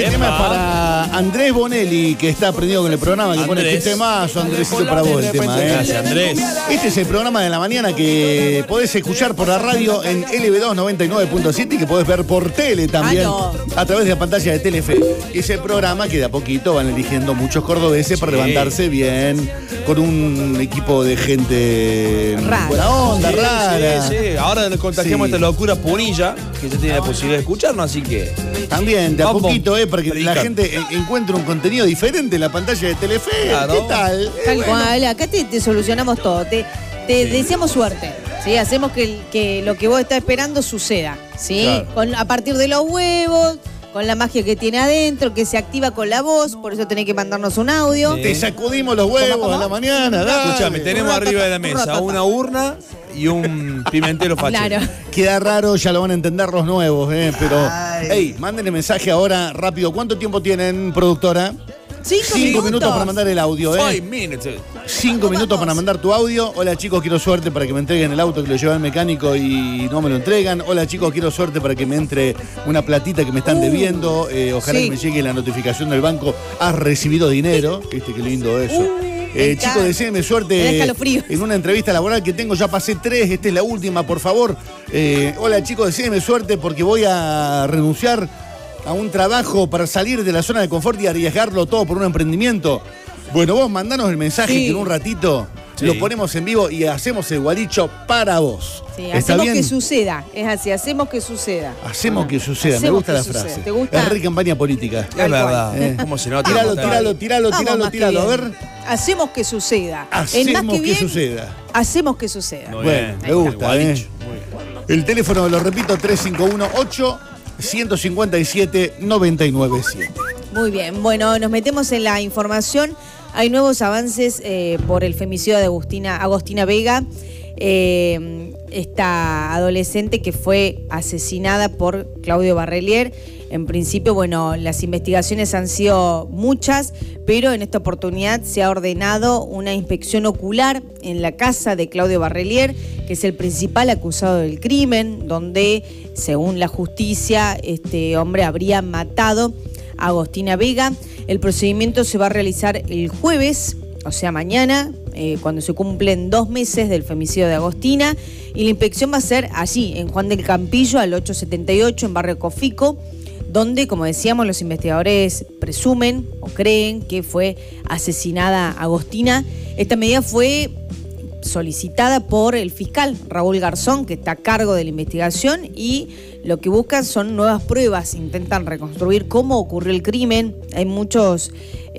Este tema es para Andrés Bonelli, que está prendido con el programa, que pone este temazo, Andresito, para vos el tema. Gracias, Andrés. Este es el programa de la mañana que podés escuchar por la radio en LB2 99.7 y que podés ver por tele también a través de la pantalla de Telefe. Es el programa que de a poquito van eligiendo muchos cordobeses para levantarse bien, con un equipo de gente buena onda, rara. Sí. Ahora nos contagiamos esta locura Punilla, que ya tiene la posibilidad de escucharnos, así que... También, de a poquito, para que la gente encuentre un contenido diferente en la pantalla de Telefe. Claro. ¿Qué tal? Tal cual, acá te solucionamos todo. Te deseamos suerte, ¿sí? Hacemos que lo que vos estás esperando suceda, ¿sí? Claro. A partir de los huevos, con la magia que tiene adentro, que se activa con la voz, por eso tenés que mandarnos un audio. Sí. Te sacudimos los huevos a la mañana, dale. Escuchame, tenemos arriba de la mesa una urna y un pimentero fachero. Claro. Queda raro, ya lo van a entender los nuevos, pero... Hey, mándenle mensaje ahora, rápido. ¿Cuánto tiempo tienen, productora? 5 minutos para mandar el audio, 5 minutos. 5 minutos para mandar tu audio. Hola chicos, quiero suerte para que me entreguen el auto que lo lleva el mecánico y no me lo entregan. Hola chicos, quiero suerte para que me entre una platita que me están debiendo. Ojalá que me llegue la notificación del banco. Has recibido dinero. Viste qué lindo eso. Chicos, deseenme suerte en una entrevista laboral que tengo. Ya pasé 3, esta es la última, por favor. Hola chicos, deseenme suerte porque voy a renunciar a un trabajo para salir de la zona de confort y arriesgarlo todo por un emprendimiento. Bueno, vos mandanos el mensaje que en un ratito lo ponemos en vivo y hacemos el gualicho para vos. Sí, hacemos que suceda. Es así, hacemos que suceda. Hacemos que suceda, me gusta la frase. ¿Te gusta? Es re campaña política. Es verdad. ¿Cómo se nota? Tíralo. A ver. Hacemos que suceda. Hacemos que suceda. Hacemos que suceda. Bueno, me gusta. El teléfono, lo repito, 351-8-157-997. Muy bien, bueno, nos metemos en la información. Hay nuevos avances por el femicidio de Agostina Vega, esta adolescente que fue asesinada por Claudio Barrelier. En principio, bueno, las investigaciones han sido muchas, pero en esta oportunidad se ha ordenado una inspección ocular en la casa de Claudio Barrelier, que es el principal acusado del crimen, donde, según la justicia, este hombre habría matado a Agostina Vega. El procedimiento se va a realizar el jueves, o sea, mañana, cuando se cumplen 2 meses del femicidio de Agostina, y la inspección va a ser allí, en Juan del Campillo, al 878, en Barrio Cofico, donde, como decíamos, los investigadores presumen o creen que fue asesinada Agostina. Esta medida fue solicitada por el fiscal Raúl Garzón, que está a cargo de la investigación, y lo que buscan son nuevas pruebas, intentan reconstruir cómo ocurrió el crimen. Hay muchos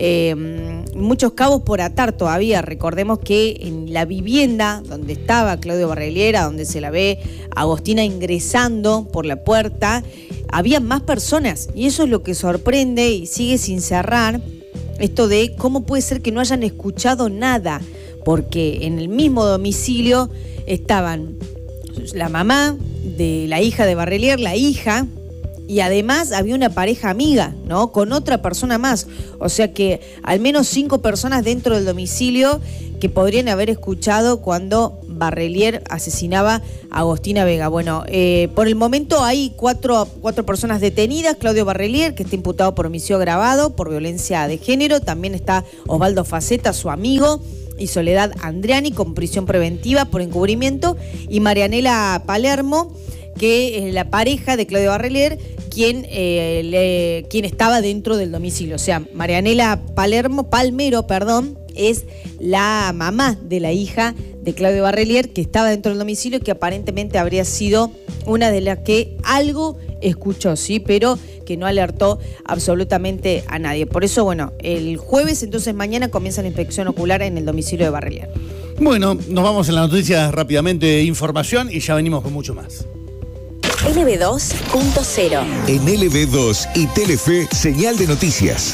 cabos por atar todavía. Recordemos que en la vivienda donde estaba Claudio Barrelier, donde se la ve a Agostina ingresando por la puerta, había más personas, y eso es lo que sorprende y sigue sin cerrar, esto de cómo puede ser que no hayan escuchado nada, porque en el mismo domicilio estaban la mamá de la hija de Barrelier, la hija, y además había una pareja amiga, ¿no? Con otra persona más. O sea que al menos 5 personas dentro del domicilio que podrían haber escuchado cuando Barrelier asesinaba a Agostina Vega. Bueno, por el momento hay 4 personas detenidas. Claudio Barrelier, que está imputado por homicidio agravado, por violencia de género. También está Osvaldo Faceta, su amigo, y Soledad Andriani, con prisión preventiva por encubrimiento. Y Marianela Palermo, que es la pareja de Claudio Barrelier, quien estaba dentro del domicilio. O sea, Marianela Palmero, es la mamá de la hija de Claudio Barrelier, que estaba dentro del domicilio, que aparentemente habría sido una de las que algo escuchó, sí, pero que no alertó absolutamente a nadie. Por eso, bueno, el jueves, entonces mañana, comienza la inspección ocular en el domicilio de Barrelier. Bueno, nos vamos en las noticias rápidamente, información, y ya venimos con mucho más. LB2.0. En LB2 y Telefe, señal de noticias.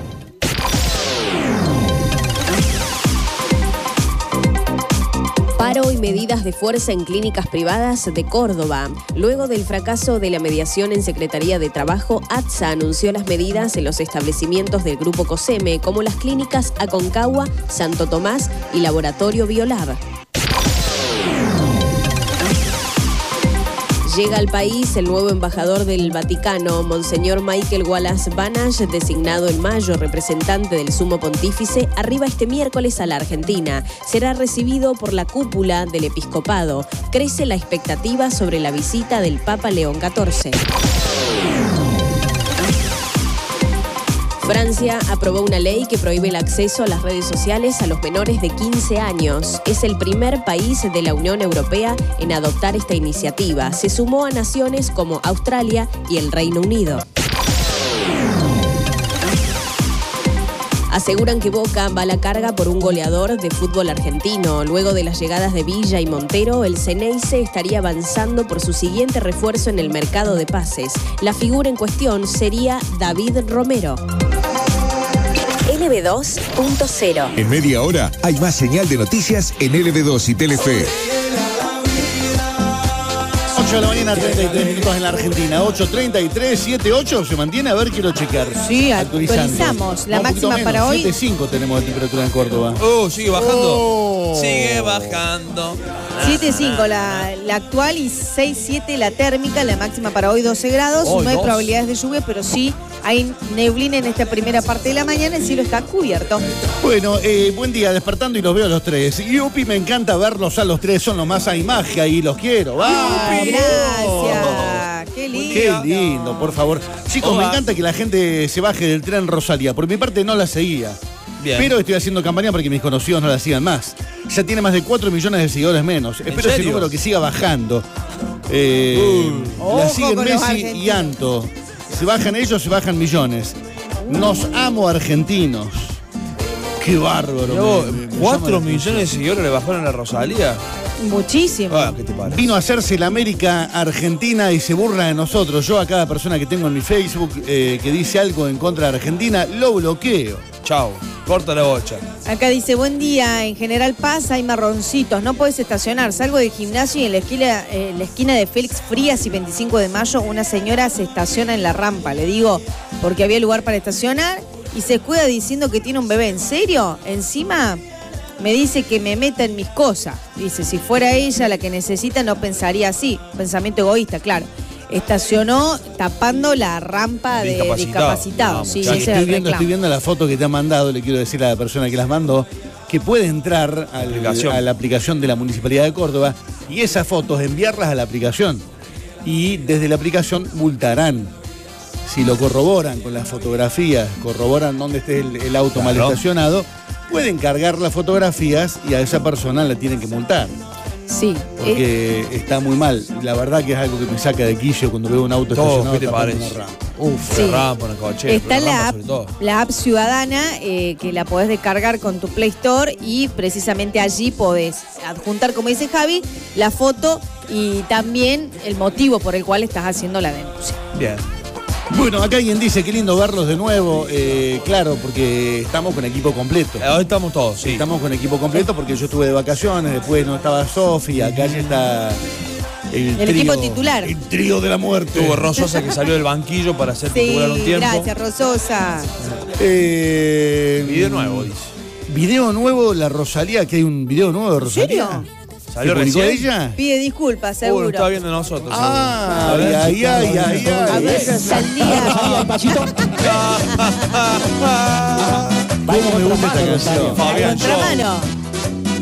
Paro y medidas de fuerza en clínicas privadas de Córdoba. Luego del fracaso de la mediación en Secretaría de Trabajo, ATSA anunció las medidas en los establecimientos del Grupo COSEME, como las clínicas Aconcagua, Santo Tomás y Laboratorio Biolab. Llega al país el nuevo embajador del Vaticano, Monseñor Michael Wallace Banash, designado en mayo representante del Sumo Pontífice, arriba este miércoles a la Argentina. Será recibido por la cúpula del episcopado. Crece la expectativa sobre la visita del Papa León XIV. Francia aprobó una ley que prohíbe el acceso a las redes sociales a los menores de 15 años. Es el primer país de la Unión Europea en adoptar esta iniciativa. Se sumó a naciones como Australia y el Reino Unido. Aseguran que Boca va a la carga por un goleador de fútbol argentino. Luego de las llegadas de Villa y Montero, el Ceneice estaría avanzando por su siguiente refuerzo en el mercado de pases. La figura en cuestión sería David Romero. LB2.0. En media hora hay más señal de noticias en LB2 y Telefe. 8 de la mañana, 33 minutos en la Argentina. 8:33, 7:8 se mantiene. A ver, quiero checar. Sí, actualizamos. La máxima para hoy. 7:5 tenemos de temperatura en Córdoba. Sigue bajando. Oh. Sigue bajando. 7:5 la actual y 6:7 la térmica. La máxima para hoy 12 grados. No hay probabilidades de lluvia, pero sí hay neblina en esta primera parte de la mañana. El cielo está cubierto. Bueno, buen día, despertando y los veo a los tres. Y Upi, me encanta verlos a los tres. Son los más hay magia y los quiero. ¡Vamos! Gracias. Qué lindo. Qué lindo, por favor. Chicos, me encanta que la gente se baje del tren Rosalía. Por mi parte no la seguía. Bien. Pero estoy haciendo campaña para que mis conocidos no la sigan más. Ya tiene más de 4 millones de seguidores menos. Espero ese número que siga bajando. La siguen Messi y Anto. Se bajan ellos, se bajan millones. Nos amo argentinos. Qué bárbaro. 4 millones de seguidores le bajaron a la Rosalía. Muchísimo. ¿Qué te parece? Vino a hacerse la América Argentina y se burla de nosotros. Yo a cada persona que tengo en mi Facebook que dice algo en contra de Argentina, lo bloqueo. Chau, corta la bocha. Acá dice, buen día, en General Paz hay marroncitos, no podés estacionar. Salgo del gimnasio y en la esquina de Félix Frías y 25 de mayo una señora se estaciona en la rampa. Le digo, porque había lugar para estacionar y se escuda diciendo que tiene un bebé. ¿En serio? Encima me dice que me meta en mis cosas. Dice, si fuera ella la que necesita no pensaría así. Pensamiento egoísta, claro. Estacionó tapando la rampa de discapacitados. Sí, estoy viendo la foto que te ha mandado. Le quiero decir a la persona que las mandó que puede entrar a la aplicación de la Municipalidad de Córdoba y esas fotos enviarlas a la aplicación. Y desde la aplicación multarán. Si lo corroboran con las fotografías, corroboran dónde esté el auto mal estacionado, pueden cargar las fotografías y a esa persona la tienen que multar. Sí. Porque está muy mal. La verdad que es algo que me saca de quicio cuando veo un auto estacionado. ¿Qué te parece? Sí. Rampa, una cochera. Está la app ciudadana que la podés descargar con tu Play Store y precisamente allí podés adjuntar, como dice Javi, la foto y también el motivo por el cual estás haciendo la denuncia. Bien. Bueno, acá alguien dice, qué lindo verlos de nuevo. Claro, porque estamos con equipo completo. Hoy estamos todos, sí. Estamos con equipo completo porque yo estuve de vacaciones, después no estaba Sofi, acá ya está el trío, equipo titular. El trío de la muerte. Tuvo Rososa que salió del banquillo para ser titular un tiempo. Gracias, Rososa. Video nuevo, dice. Video nuevo, la Rosalía, que hay un video nuevo de Rosalía. ¿En serio? ¿Salió recién? Ella? Pide disculpas, seguro. Lo estaba viendo nosotros. Ay. A ver, salía. ¿Cómo me gusta esta canción? Fabián Show. Contramano.